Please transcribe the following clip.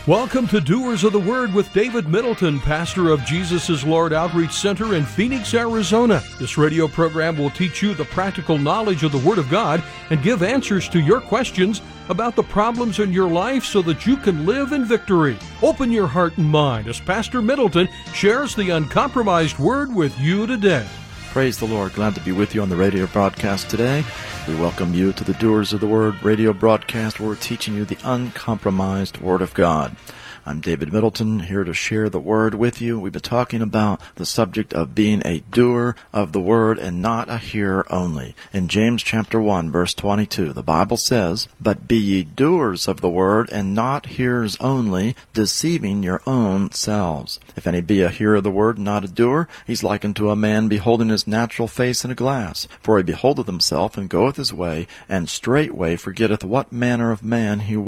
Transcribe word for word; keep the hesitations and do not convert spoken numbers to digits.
Welcome to Doers of the Word with David Middleton, pastor of Jesus is Lord Outreach Center in Phoenix, Arizona. This radio program will teach you the practical knowledge of the Word of God and give answers to your questions about the problems in your life so that you can live in victory. Open your heart and mind as Pastor Middleton shares the uncompromised Word with you today. Praise the Lord. Glad to be with you on the radio broadcast today. We welcome you to the Doers of the Word radio broadcast where we're teaching you the uncompromised Word of God. I'm David Middleton, here to share the Word with you. We've been talking about the subject of being a doer of the Word and not a hearer only. In James chapter one, verse twenty-two, the Bible says, "But be ye doers of the Word, and not hearers only, deceiving your own selves. If any be a hearer of the Word, and not a doer, he's likened to a man beholding his natural face in a glass. For he beholdeth himself, and goeth his way, and straightway forgetteth what manner of man he